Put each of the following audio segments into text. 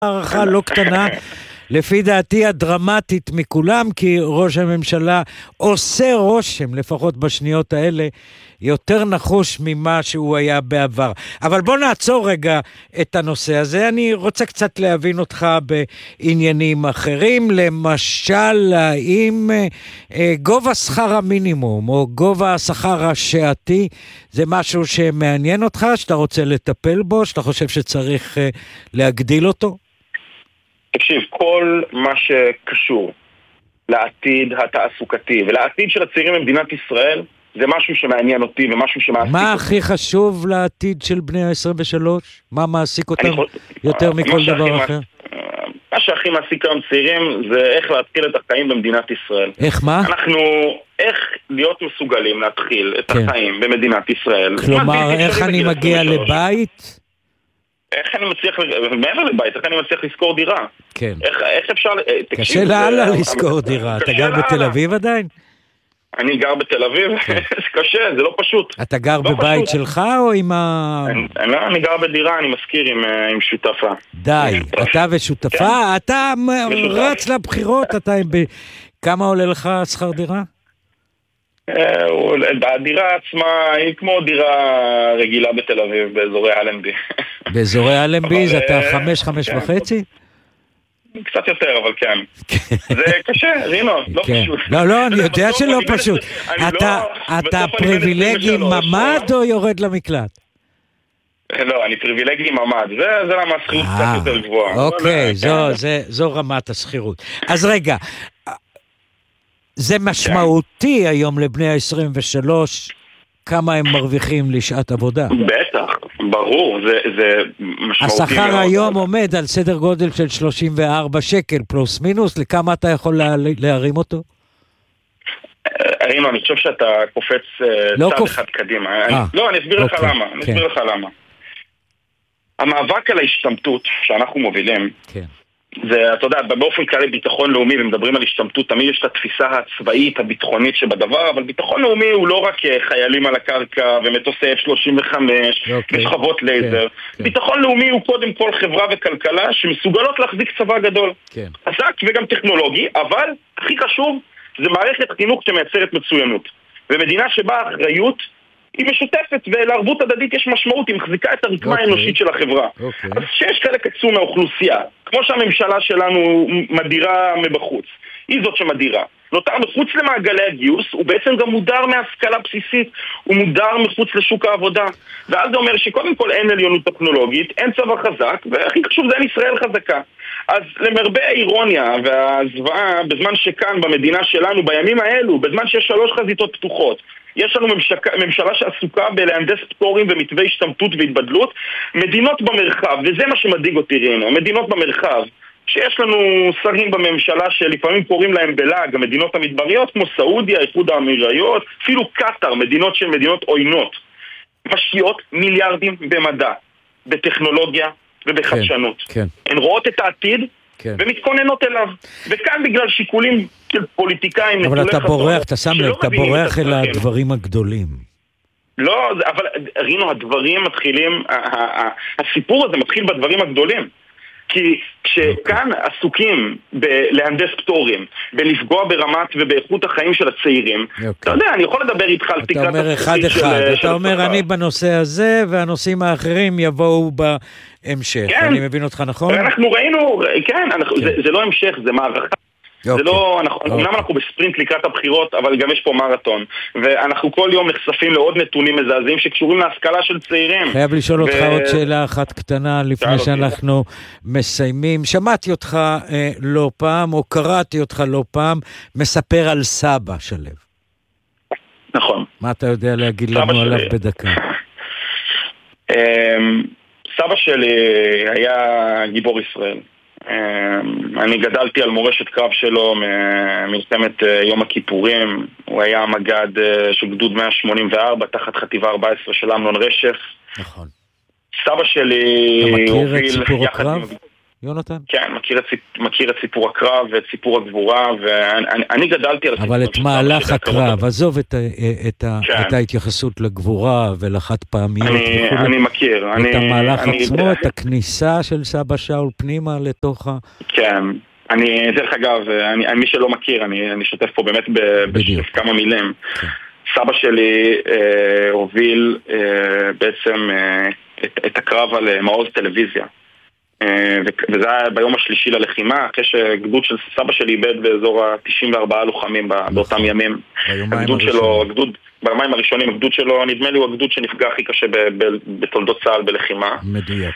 הערכה לא קטנה, לפי דעתי הדרמטית מכולם, כי ראש הממשלה עושה רושם, לפחות בשניות האלה, יותר נחוש ממה שהוא היה בעבר. אבל בוא נעצור רגע את הנושא הזה. אני רוצה קצת להבין אותך בעניינים אחרים. למשל, האם גובה שכר המינימום או גובה השכר השעתי זה משהו שמעניין אותך, שאתה רוצה לטפל בו, שאתה חושב שצריך להגדיל אותו? תקשיב, כל מה שקשור לעתיד התעסוקתי ולעתיד של הצעירים במדינת ישראל זה משהו שמעניין אותי ומשהו שמעסיק אותי. מה הכי חשוב לעתיד של בני ה-23? מה מעסיק אותם יותר מכל דבר אחר? מה שהכי מעסיק היום צעירים זה איך להתחיל את החיים במדינת ישראל. איך מה? איך להיות מסוגלים להתחיל את החיים במדינת ישראל. כלומר, איך אני מגיע לבית? איך אני מצליח, מעבר לבית, איך אני מצליח לשכור דירה? כן. איך אפשר... קשה להלאה לשכור דירה. אתה גר בתל אביב עדיין? אני גר בתל אביב, זה קשה, זה לא פשוט. אתה גר בבית שלך או עם ה... אני גר בדירה, אני מזכיר עם שותפה. די, אתה ושותפה? אתה רץ לבחירות, אתה... כמה עולה לך שכר דירה? הדירה עצמה היא כמו דירה רגילה בתל אביב, באזורי אלנבי. באזורי אלנבי זה אתה 5.5? קצת יותר, אבל כן. זה קשה, רינו, לא פשוט. לא, אני יודע שלא פשוט. אתה פריבילגי ממד או יורד למקלט? לא, אני פריבילגי ממד. זה למה השכירות קצת יותר גבוהה. אוקיי, זו רמת השכירות. אז רגע, זה משמעותי היום לבני ה-23, כמה הם מרוויחים לשעת עבודה? בטח, ברור, זה משמעותי. השכר היום עומד על סדר גודל של 34 שקל פלוס מינוס, לכמה אתה יכול להרים אותו? רינו, אני חושב שאתה קופץ צעד אחד קדימה. לא, אני אסביר לך למה. המאבק על ההשתמטות שאנחנו מובילים, כן. זה, אתה יודע, באופן כללי ביטחון לאומי, ומדברים על השתמטות, תמיד יש את התפיסה הצבאית, הביטחונית שבדבר, אבל ביטחון לאומי הוא לא רק חיילים על הקרקע, ומטוסי F-35, ושכבות לייזר. ביטחון לאומי הוא קודם כל חברה וכלכלה, שמסוגלות להחזיק צבא גדול. חזק וגם טכנולוגי, אבל הכי חשוב, זה מערכת חינוך שמייצרת מצוינות. ומדינה שבה האחריות היא משותפת, ולערבות הדדית יש משמעות, היא מחזיקה את הרקמה האנושית של החברה. אז שיש חלק עצום מהאוכלוסייה, כמו שהממשלה שלנו מדירה מבחוץ, היא זאת שמדירה. נותר מחוץ למעגלי הגיוס, הוא בעצם גם מודר מהשכלה בסיסית, הוא מודר מחוץ לשוק העבודה. ואז זה אומר שקודם כל אין עליונות טכנולוגית, אין צבא חזק, והכי חשוב זה אין ישראל חזקה. אז למרבה האירוניה והזוועה, בזמן שכאן במדינה שלנו, בימים האלו, בזמן שיש 3 חזיתות פתוחות, יש לנו ממשלה שעסוקה בלהנדס פטורים ומתווי השתמטות והתבדלות, מדינות במרחב, וזה מה שמדאיג אותי רינו, מדינות במרחב, שיש לנו שרים בממשלה שלפעמים קוראים להם בלעג, המדינות המדבריות כמו סעודיה, איחוד האמירויות, אפילו קטר, מדינות של מדינות עוינות, משקיעות מיליארדים במדע, בטכנולוגיה ובחדשנות. כן. הן רואות את העתיד ומתכוננות אליו. וכאן בגלל שיקולים של פוליטיקאים... אבל אתה בורח, אתה שם לב, אתה בורח אל הדברים הגדולים. לא, אבל רינו, הדברים מתחילים, הסיפור הזה מתחיל בדברים הגדולים. כי כשכאן עסוקים בלהנדס פטורים, בלפגוע ברמת ובאיכות החיים של הצעירים, אתה יודע, אני יכול לדבר איתך על תקרת... אתה אומר אחד, אתה אומר אני בנושא הזה, והנושאים האחרים יבואו בהמשך. אני מבין אותך נכון? אנחנו ראינו, כן, זה לא המשך, זה מערכה. זה לא, אמנם אנחנו בספרינט לקראת הבחירות, אבל גם יש פה מרתון, ואנחנו כל יום נחשפים לעוד נתונים מזעזעים שקשורים להשכלה של צעירים. חייב לשאול אותך עוד שאלה אחת קטנה לפני שאנחנו מסיימים. שמעתי אותך לא פעם, או קראתי אותך לא פעם, מספר על סבא שלו. נכון. מה אתה יודע להגיד לנו עליו בדקה? סבא שלי היה גיבור ישראל. אני גדלתי על מורשת קרב שלו ממלחמת יום הכיפורים. הוא היה מג"ד של גדוד 184 תחת חטיבה 14 של אמנון רשף. נכון. סבא שלי... אתה מכיר את סיפור הקרב? יונתן? כן, מכיר את סיפור הקרב ואת סיפור הגבורה, ואני גדלתי על אבל את מהלך הקרב, עזוב את ההתייחסות לגבורה ולחד פעמיות. אני מכיר. את המהלך עצמו, את הכניסה של סבא שאול פנימה לתוך כן. דרך אגב, מי שלא מכיר, אני שותף פה באמת בכמה מילים. סבא שלי הוביל בעצם את הקרב על מעוז טלוויזיה. וזה היה ביום השלישי ללחימה, אחרי שגדוד של סבא שלי איבד באזור ה-94 לוחמים באותם ימים. הגדוד שלו, ביומיים הראשונים, הגדוד שלו, נדמה לי, הוא הגדוד שנפגע הכי קשה בתולדות צה"ל בלחימה. מדויק.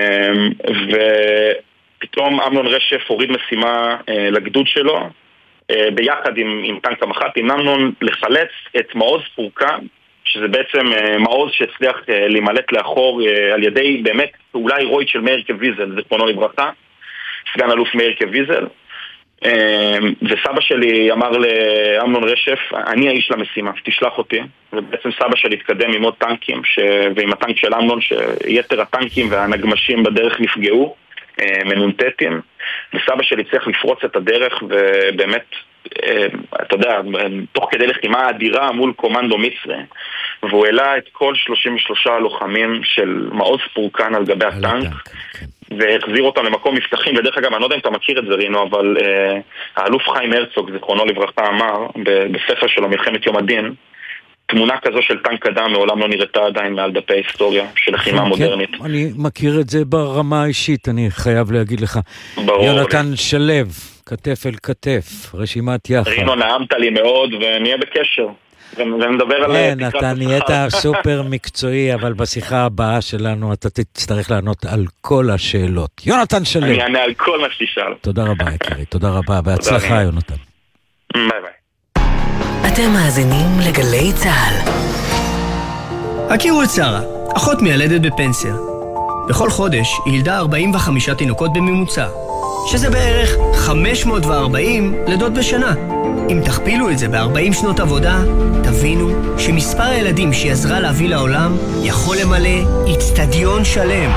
ופתאום אמנון רשף הוריד משימה לגדוד שלו, ביחד עם טנק המח"ט, עם אמנון, לחלץ את מעוז פורקן, שזה בעצם מעוז שהצליח להימלט לאחור על ידי באמת פעולה הירואית של מאיר קוויזל, זיכרונו לברכה, סגן אלוף מאיר קוויזל. וסבא שלי אמר לאמנון רשף, אני האיש למשימה, תשלח אותי. ובעצם סבא שלי התקדם עם עוד טנקים, ועם הטנק של אמנון, שיתר הטנקים והנגמשים בדרך נפגעו, מנונטטים, וסבא שלי צריך לפרוץ את הדרך, ובאמת, אתה יודע, תוך כדי לחימה אדירה מול קומנדו מצרי, והוא העלה את כל 33 לוחמים של מעוז פורקן על גבי הטנק, והחזיר אותם למקום מבטחים. ודרך אגב, אני לא יודע אם אתה מכיר את זה רינו, אבל האלוף חיים הרצוג, זיכרונו לברכה, אמר בספר שלו, מלחמת יום הדין, תמונה כזו של טנק אדם מעולם לא נראתה עדיין מעל דפי היסטוריה של לחימה מודרנית. אני מכיר את זה ברמה האישית, אני חייב להגיד לך. יונתן שלב, כתף אל כתף, רשימת יחד. רינו, נעמת לי מאוד ונהיה בקשר. ונדבר על... כן, אתה נהיית סופר מקצועי, אבל בשיחה הבאה שלנו אתה תצטרך לענות על כל השאלות. יונתן שלב. אני אענה על כל מה שתשאל. תודה רבה, יקרי, תודה רבה, בהצלחה, יונתן. ביי ביי. אתם מאזינים לגלי צהל. הכירו את שרה, אחות מיילדת בפנסיה. בכל חודש היא ילדה 45 תינוקות בממוצע, שזה בערך 540 לידות בשנה. אם תכפילו את זה ב-40 שנות עבודה, תבינו שמספר הילדים שהיא עזרה להביא לעולם יכול למלא אצטדיון שלם.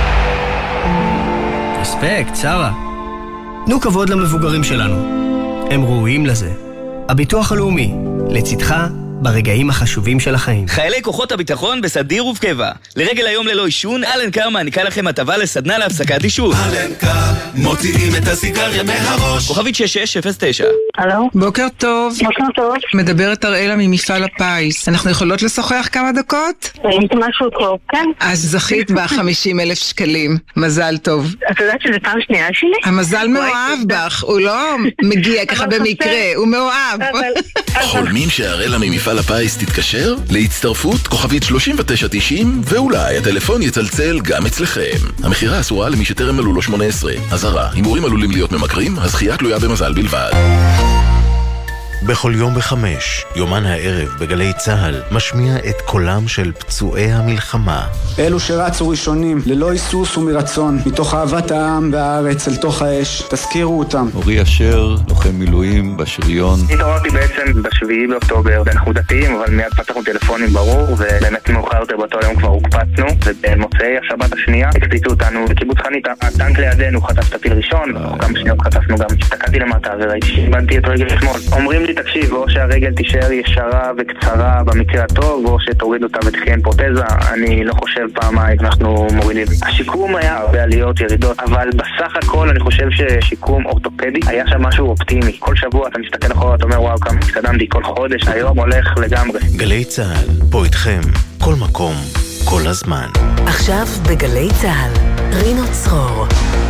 רספקט, שרה. תנו כבוד למבוגרים שלנו. הם ראויים לזה. הביטוח הלאומי, לצדך ברגעים החשובים של החיים. חיילי כוחות הביטחון בסדיר ובקבע. לרגל היום ללא עישון, אלנקר מעניקה לכם הטבה לסדנה להפסקת עישון. אלנקר, מוציאים את הסיגריה מהראש. כוכבית 6609. הלו? בוקר טוב. בוקר טוב. מדברת אראלה ממפעל הפיס. אנחנו יכולות לשוחח כמה דקות? משהו טוב, כן. אז זכית ב50,000 שקלים. מזל טוב. את יודעת שזה פעם שנייה שלי? המזל מאוהב בך, הוא לא מגיע ככה במקרה, הוא מאוהב. חולמים שאראלה ממפעל הפיס תתקשר? להצטרפות כוכבית 3990 ואולי הטלפון יצלצל גם אצלכם. המחירה אסורה למי שטרם מלאו לו 18. אזהרה, הימורים עלולים להיות ממכרים, הזכייה תלויה במזל בלבד. בכל יום ב5, יומן הערב בגלי צהל משמיע את קולם של פצועי המלחמה. אלו שרצו ראשונים, ללא היסוס ומרצון, מתוך אהבת העם והארץ אל תוך האש, תזכירו אותם. אורי אשר, לוחם מילואים בשריון. התעוררתי בעצם ב7 באוקטובר, אנחנו דתיים, אבל מיד פתחנו טלפונים ברור, ובאמת מאוחר יותר באותו יום כבר הוקפצנו, ובמוצאי השבת השנייה הקפיצו אותנו לקיבוץ חניתה. הטנק לידינו חטף את הפיל ראשון, כמה שניות חטפנו גם, הסתכלתי למטה וראיתי שאיבדתי את רגל שמאל. אומרים לי, תקשיב, או שהרגל תישאר ישרה וקצרה במקרה הטוב, או שתוריד אותה ותחיה עם פרוטזה. אני לא חושב פעמיים, אנחנו מורידים. השיקום היה הרבה עליות, ירידות, אבל בסך הכל אני חושב ששיקום אורתופדי היה שם משהו אופטימי. כל שבוע אתה מסתכל אחורה, אתה אומר, וואו, כמה התקדמתי, כל חודש, היום הולך לגמרי. גלי צהל, פה איתכם, כל מקום, כל הזמן. עכשיו בגלי צהל, רינו צרור.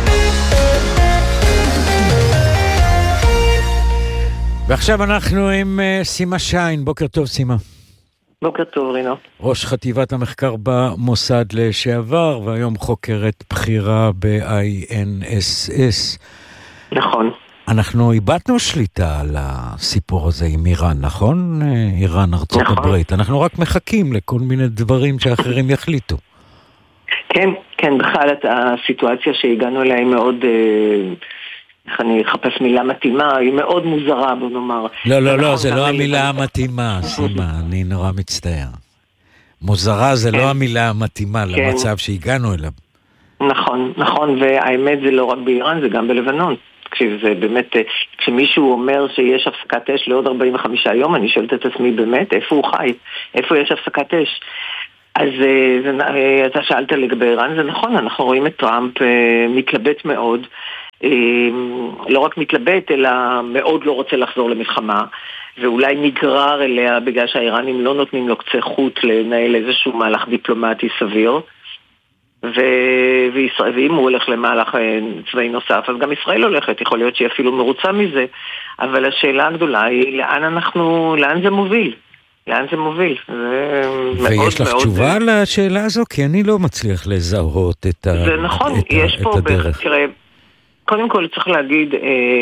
ועכשיו אנחנו עם סימה שיין. בוקר טוב, סימה. בוקר טוב, רינו. ראש חטיבת המחקר במוסד לשעבר, והיום חוקרת בחירה ב-INSS. נכון. אנחנו איבדנו שליטה על הסיפור הזה עם איראן, נכון? איראן, ארצות הברית. אנחנו רק מחכים לכל מיני דברים שאחרים יחליטו. כן, כן, בכלל הסיטואציה שהגענו אליה היא מאוד... איך אני אחפש מילה מתאימה, היא מאוד מוזרה, בוא נאמר. לא, זה לא המילה המתאימה, סימה, אני נורא מצטער. מוזרה זה לא המילה המתאימה למצב שהגענו אליו. נכון, נכון, והאמת זה לא רק באיראן, זה גם בלבנון. כשזה באמת, כשמישהו אומר שיש הפסקת אש לעוד 45 יום, אני שואלת את עצמי באמת, איפה הוא חי? איפה יש הפסקת אש? אז אתה שאלת לגבי איראן, זה נכון, אנחנו רואים את טראמפ מתלבט מאוד, לא רק מתלבט, אלא מאוד לא רוצה לחזור למלחמה, ואולי נגרר אליה בגלל שהאיראנים לא נותנים לו קצה חוט לנהל איזשהו מהלך דיפלומטי סביר, ואם הוא הולך למהלך צבאי נוסף, אז גם ישראל הולכת, יכול להיות שהיא אפילו מרוצה מזה, אבל השאלה הגדולה היא לאן זה מוביל? לאן זה מוביל? ויש לך תשובה לשאלה הזו? כי אני לא מצליח לזהות את הדרך. זה נכון, יש פה, תראה, קודם כל צריך להגיד,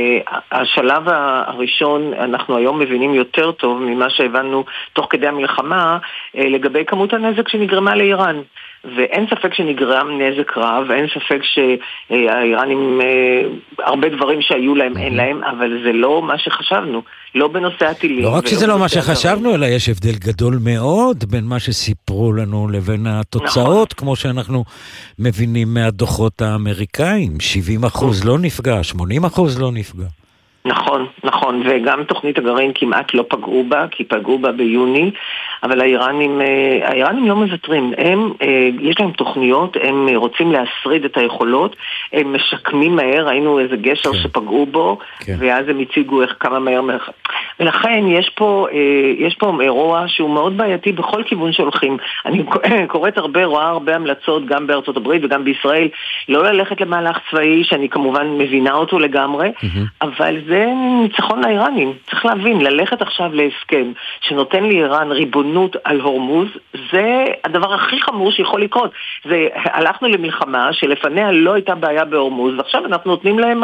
השלב הראשון, אנחנו היום מבינים יותר טוב ממה שהבנו תוך כדי המלחמה, לגבי כמות הנזק שנגרמה לאיראן. ואין ספק שנגרם נזק רב, אין ספק שהאיראנים, הרבה דברים שהיו להם אין להם, אבל זה לא מה שחשבנו, לא בנושא הטילים. לא רק שזה לא מה שחשבנו, אלא יש הבדל גדול מאוד בין מה שסיפרו לנו לבין התוצאות, כמו שאנחנו מבינים מהדוחות האמריקאים, 70% לא נפגע, 80% לא נפגע. נכון, נכון, וגם תוכנית הגרעין כמעט לא פגעו בה, כי פגעו בה ביוני, אבל האיראנים לא מבטרים, יש להם תוכניות, הם רוצים להשריד את היכולות, הם משקמים מהר, ראינו איזה גשר שפגעו בו, ואז הם הציגו כמה מהר, ולכן יש פה אירוע שהוא מאוד בעייתי בכל כיוון שהולכים. אני קוראת רואה הרבה המלצות, גם בארצות הברית וגם בישראל, לא ללכת למהלך צבאי, שאני כמובן מבינה אותו לגמרי, אבל זה ניצחון לאיראנים. צריך להבין, ללכת עכשיו להסכם שנותן לאיראן ריבונות על הורמוז, זה הדבר הכי חמור שיכול לקרות. הלכנו למלחמה שלפניה לא הייתה בעיה בהורמוז, ועכשיו אנחנו נותנים להם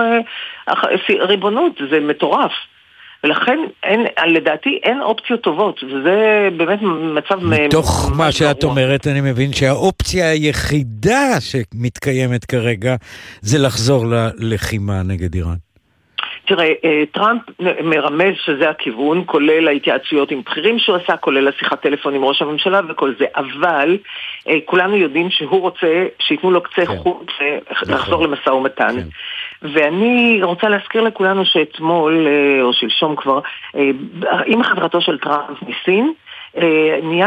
ריבונות, זה מטורף. ולכן, לדעתי, אין אופציות טובות, וזה באמת מצב... מתוך מה שאת אומרת, אני מבין שהאופציה היחידה שמתקיימת כרגע, זה לחזור ללחימה נגד איראן. תראה, טראמפ מרמז שזה הכיוון, כולל ההתייעצויות עם בכירים שהוא עשה, כולל השיחת טלפון עם ראש הממשלה וכל זה, אבל כולנו יודעים שהוא רוצה שיתנו לו קצה חוט לחזור למשא ומתן. ואני רוצה להזכיר לכולנו שאתמול, או שלשום כבר, עם חזרתו של טראמפ מסין, נהיה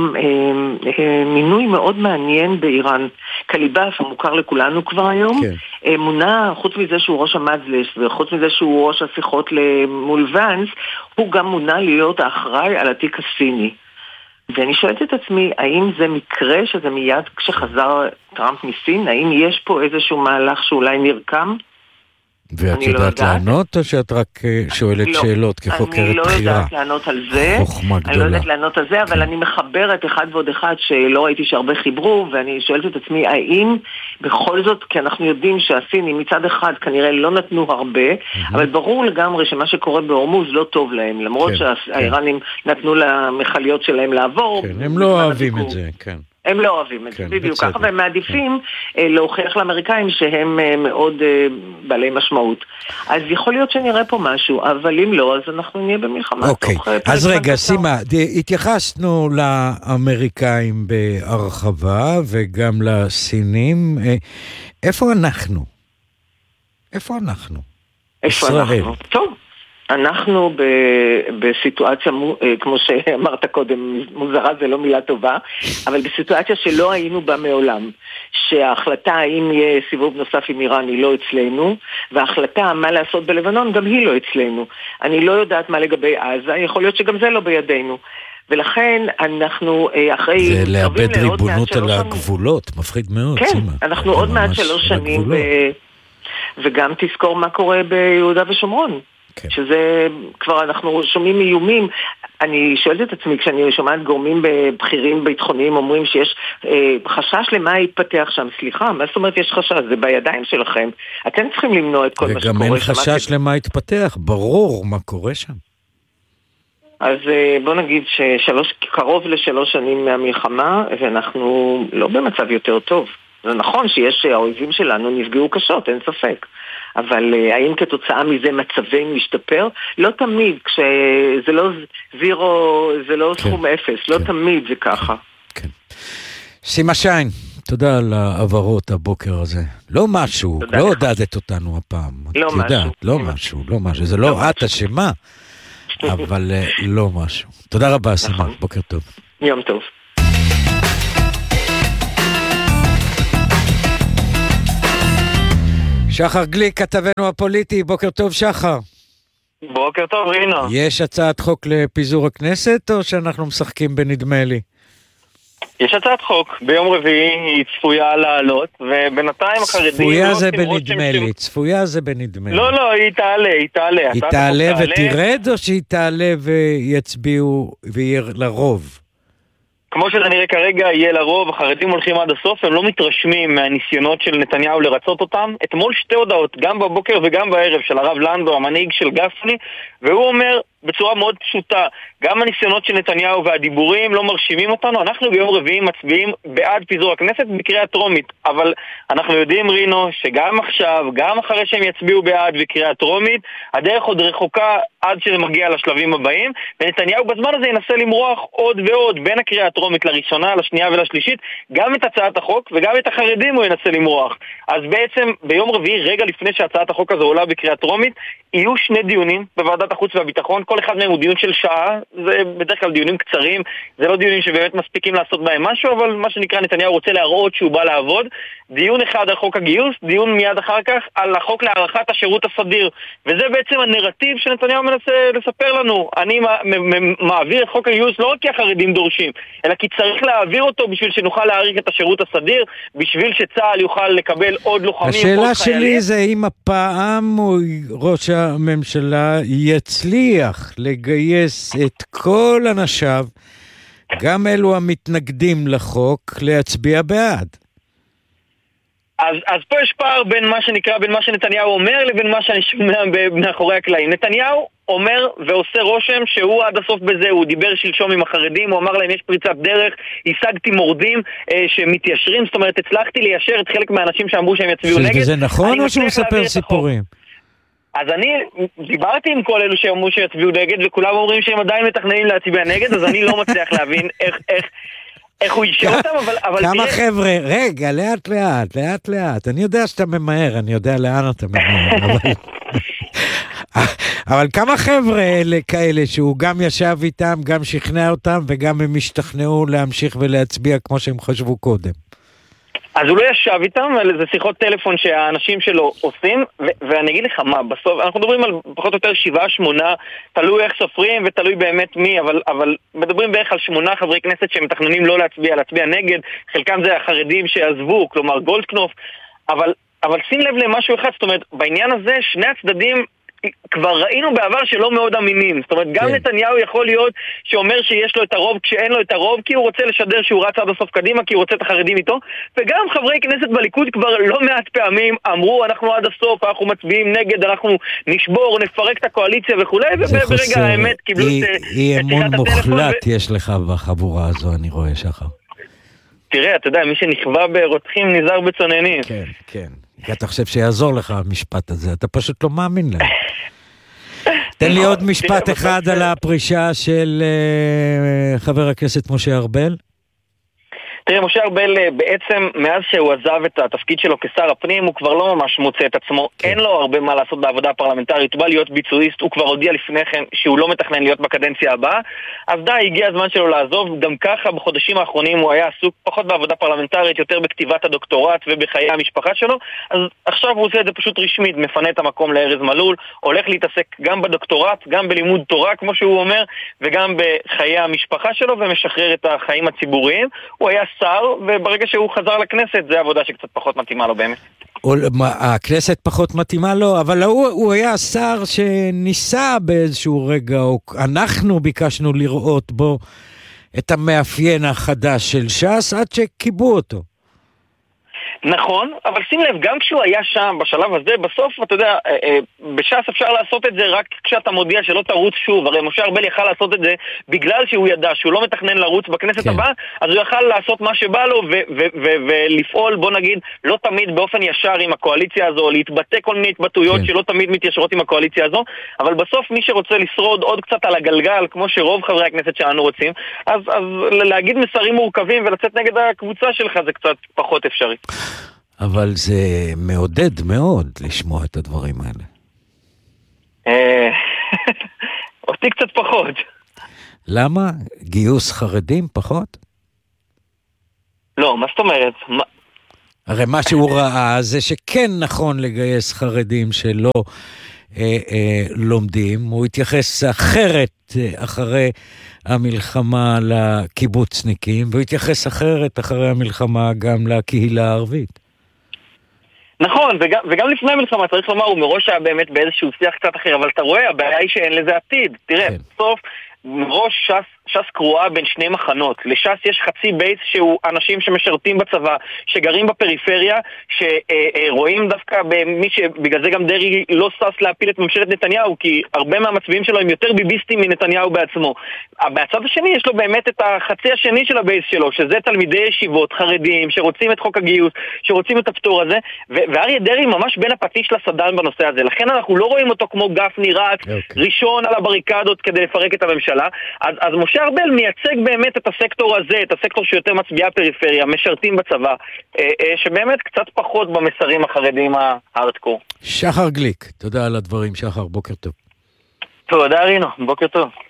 מינוי מאוד מעניין באיראן. קליבאף, המוכר לכולנו כבר היום, מונה, חוץ מזה שהוא ראש המג'לס וחוץ מזה שהוא ראש השיחות מול ואנס, הוא גם מונה להיות האחראי על התיק הסיני. ואני שואלת את עצמי, האם זה מקרה שזה מיד כשחזר טראמפ מסין? האם יש פה איזשהו מהלך שאולי נרקם? ואת יודעת לענות או שאת רק שואלת שאלות כחוקרת בחירה? אני לא יודעת לענות על זה, אני לא יודעת לענות על זה, אבל אני מחברת אחד ועוד אחד שלא ראיתי שהרבה חיברו, ואני שואלת את עצמי, האם בכל זאת, כי אנחנו יודעים שהסינים מצד אחד כנראה לא נתנו הרבה, אבל ברור לגמרי שמה שקורה בהורמוז לא טוב להם, למרות שהאיראנים נתנו למחליות שלהם לעבור. הם לא אוהבים את זה, כן. הם לא אוהבים את זה, בדיוק ככה, והם מעדיפים להוכיח לאמריקאים שהם מאוד בעלי משמעות. אז יכול להיות שנראה פה משהו, אבל אם לא, אז אנחנו נהיה במלחמה. אוקיי, אז רגע, סימה, התייחסנו לאמריקאים בהרחבה וגם לסינים. איפה אנחנו? איפה אנחנו? ישראל. טוב. אנחנו בסיטואציה, כמו שאמרת קודם, מוזרה זה לא מילה טובה, אבל בסיטואציה שלא היינו בה מעולם, שההחלטה האם יהיה סיבוב נוסף עם איראן היא לא אצלנו, וההחלטה מה לעשות בלבנון גם היא לא אצלנו. אני לא יודעת מה לגבי עזה, יכול להיות שגם זה לא בידינו. ולכן אנחנו אחרי... זה לאבד ריבונות על הגבולות, מפחיד מאוד. כן, אנחנו עוד מעט 3 שנים, וגם תזכור מה קורה ביהודה ושומרון. שזה כבר אנחנו שומעים איומים. אני שואלת את עצמי, כשאני שומעת גורמים בכירים ביטחוניים אומרים שיש חשש למה יתפתח שם. סליחה, מה זאת אומרת יש חשש? זה בידיים שלכם. אתם צריכים למנוע את כל מה שקורה. וגם אין חשש למה יתפתח, ברור מה קורה שם. אז בוא נגיד קרוב ל3 שנים מהמלחמה, ואנחנו לא במצב יותר טוב. זה נכון שיש האויבים שלנו נפגעו קשות, אין ספק. אבל האם כתוצאה מזה מצבנו משתפר? לא תמיד, כשזה לא זירו, זה לא סכום אפס, לא תמיד זה ככה. סימה שיין, תודה על העברות הבוקר הזה. לא משהו, לא הודדת אותנו הפעם. לא משהו. לא משהו. זה לא את אשמה, אבל לא משהו. תודה רבה, סימה. בוקר טוב. יום טוב. שחר גליק, כתבנו הפוליטי. בוקר טוב, שחר. בוקר טוב, רינו. יש הצעת חוק לפיזור הכנסת, או שאנחנו משחקים בנדמה לי? יש הצעת חוק, ביום רביעי היא צפויה לעלות, ובינתיים החרדים... צפויה זה בנדמה לי. לא, היא תעלה. היא תעלה ותירד, או שהיא תעלה ויצביעו ויהיה לרוב? כמו שזה נראה כרגע, יהיה לרוב, החרדים הולכים עד הסוף, הם לא מתרשמים מהניסיונות של נתניהו לרצות אותם. אתמול שתי הודעות, גם בבוקר וגם בערב, של הרב לנדו, המנהיג של גפני, והוא אומר בצורה מאוד פשוטה, גם הניסיונות של נתניהו והדיבורים לא מרשימים אותנו, אנחנו ביום רביעי מצביעים בעד פיזור הכנסת בקריאה טרומית, אבל אנחנו יודעים, רינו, שגם עכשיו, גם אחרי שהם יצביעו בעד בקריאה טרומית, הדרך עוד רחוקה עד שזה מגיע לשלבים הבאים, ונתניהו בזמן הזה ינסה למרוח עוד ועוד בין הקריאה הטרומית לראשונה, לשנייה ולשלישית, גם את הצעת החוק וגם את החרדים הוא ינסה למרוח. אז בעצם ביום רביעי, רגע לפני שהצעת החוק הזו עולה בקריאה טרומית, יהיו שני דיונים בוועדת החוץ והביטחון, כל אחד מהם הוא דיון של שעה, זה בדרך כלל דיונים קצרים, זה לא דיונים שבאמת מספיקים לעשות בהם משהו, אבל מה שנקרא נתניהו רוצה להראות שהוא בא לעבוד. דיון אחד על חוק הגיוס, דיון מיד אחר כך על החוק להארכת השירות הסדיר, וזה בעצם הנרטיב שנתניהו מנסה לספר לנו. אני מעביר את חוק הגיוס לא רק כי החרדים דורשים, אלא כי צריך להעביר אותו בשביל שנוכל להאריך את השירות הסדיר, בשביל שצה"ל יוכל לקבל עוד לוחמים. השאלה שלי זה אם הפעם ראש הממשלה יצליח לגייס את כל אנשיו, גם אלו המתנגדים לחוק, להצביע בעד. אז פה יש פער בין מה שנתניהו אומר לבין מה שאני שומע מאחורי הקלעים. נתניהו אומר ועושה רושם שהוא עד הסוף בזה, הוא דיבר שלשום עם החרדים, הוא אמר להם יש פריצת דרך, השגתי מורדים שמתיישרים, זאת אומרת הצלחתי ליישר את חלק מהאנשים שאמרו שהם יצביעו נגד. זה נכון או שהוא מספר סיפורים? אז אני דיברתי עם כל אלו שאמרו שיצביעו נגד, וכולם אומרים שהם עדיין מתכננים להצביע נגד, אז אני לא מצליח להבין איך הוא יישאר אותם, אבל כמה חבר'ה, רגע, לאט, אני יודע שאתה ממהר, אני יודע לאן אתה ממהר, אבל כמה חבר'ה אלה כאלה שהוא גם ישב איתם, גם שכנע אותם, וגם הם השתכנעו להמשיך ולהצביע כמו שהם חשבו קודם. אז הוא לא ישב איתם, זה שיחות טלפון שהאנשים שלו עושים, ואני אגיד לך מה, בסוף, אנחנו מדברים על פחות או יותר 7-8, תלוי איך סופרים ותלוי באמת מי, אבל מדברים בערך על 8 חברי כנסת שמתכננים לא להצביע נגד, חלקם זה החרדים שעזבו, כלומר גולדקנופ, אבל שים לב למשהו אחד, זאת אומרת, בעניין הזה שני הצדדים כבר ראינו בעבר שלא מאוד אמינים, זאת אומרת גם נתניהו יכול להיות שאומר שיש לו את הרוב כשאין לו את הרוב, כי הוא רוצה לשדר שהוא רץ עד הסוף קדימה, כי הוא רוצה את החרדים איתו, וגם חברי כנסת בליכוד כבר לא מעט פעמים אמרו אנחנו עד הסוף, אנחנו מצביעים נגד, אנחנו נשבור, נפרק את הקואליציה וכולי, וברגע האמת קיבלו אי אמון מוחלט יש לך בחבורה הזו, אני רואה שחר. תראה, אתה יודע, מי שנכווה ברותחים נזהר בצוננים. כן. אתה חושב שיעזור לך המשפט הזה, אתה פשוט לא מאמין להם. תן לי עוד משפט אחד על הפרישה של חבר הכנסת משה ארבל. תראה, משה ארבל בעצם מאז שהוא עזב את התפקיד שלו כשר הפנים הוא כבר לא ממש מוצא את עצמו, אין לו הרבה מה לעשות בעבודה הפרלמנטרית, הוא בא להיות ביצועיסט, הוא כבר הודיע לפני כן שהוא לא מתכנן להיות בקדנציה הבאה, אז די, הגיע הזמן שלו לעזוב. גם ככה בחודשים האחרונים הוא היה עסוק פחות בעבודה פרלמנטרית, יותר בכתיבת הדוקטורט ובחיי המשפחה שלו, אז עכשיו הוא עושה את זה פשוט רשמית, מפנה את המקום לארז מלול, הולך להתעסק גם בדוקטורט, גם בלימוד תורה כמו שהוא אומר, וגם בחיי המשפחה שלו, ומשחרר את החיים הציבוריים. הוא היה שר, וברגע שהוא חזר לכנסת, זה עבודה שקצת פחות מתאימה לו באמת. הכנסת פחות מתאימה לו, אבל הוא היה שר שניסה באיזשהו רגע, אנחנו ביקשנו לראות בו את המאפיין החדש של ש"ס, עד שקיבו אותו. נכון, אבל שים לב, גם כשהוא היה שם בשלב הזה, בסוף, אתה יודע, בש"ס אפשר לעשות את זה רק כשאתה מודיע שלא תרוץ שוב. הרי משה ארבל יכל לעשות את זה בגלל שהוא ידע שהוא לא מתכנן לרוץ בכנסת הבאה, אז הוא יכל לעשות מה שבא לו ולפעול, בוא נגיד, לא תמיד באופן ישר עם הקואליציה הזו, להתבטא כל מיני התבטאויות שלא תמיד מתיישרות עם הקואליציה הזו, אבל בסוף מי שרוצה לשרוד עוד קצת על הגלגל, כמו שרוב חברי הכנסת שלנו רוצים, אז להגיד מסרים מורכבים ולצאת נגד הקבוצה שלך זה קצת פחות אפשרי. אבל זה מעודד מאוד לשמוע את הדברים האלה. אותי קצת פחות. למה? גיוס חרדים פחות? לא, מה זאת אומרת? הרי מה שהוא ראה זה שכן נכון לגייס חרדים שלא לומדים. הוא התייחס אחרת אחרי המלחמה לקיבוצניקים, והוא התייחס אחרת אחרי המלחמה גם לקהילה הערבית. נכון, וגם לפני המלחמה צריך לומר, הוא מראש היה באמת באיזשהו שיח קצת אחר, אבל אתה רואה, הבעיה היא שאין לזה עתיד. תראה, בסוף מראש ש"ס קרואה בין שני מחנות. לש"ס יש חצי בייס שהוא אנשים שמשרתים בצבא, שגרים בפריפריה, שרואים דווקא במי שבגלל זה גם דרעי לא סס להפיל את ממשלת נתניהו, כי הרבה מהמצביעים שלו הם יותר ביביסטים מנתניהו בעצמו. בצד השני יש לו באמת את החצי השני של הבייס שלו, שזה תלמידי ישיבות חרדים שרוצים את חוק הגיוס, שרוצים את הפטור הזה, ואריה דרעי ממש בין הפטיש לסדן בנושא הזה. לכן אנחנו לא רואים אותו כמו גפני רץ ראשון על הבריקדות כדי לפרק את הממשלה. אז משה ארבל מייצג באמת את הסקטור הזה, את הסקטור שיותר מצביעה פריפריה, משרתים בצבא, שבאמת קצת פחות במסרים החרדיים הארדקור. שחר גליק, תודה על הדברים, שחר, בוקר טוב. תודה רינו, בוקר טוב.